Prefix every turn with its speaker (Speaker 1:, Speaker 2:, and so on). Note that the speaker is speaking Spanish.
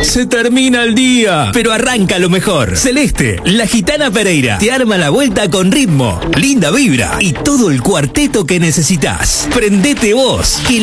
Speaker 1: Se termina el día, pero arranca lo mejor. Celeste, la gitana Pereira, te arma la vuelta con ritmo, linda vibra y todo el cuarteto que necesitas. Prendete vos, que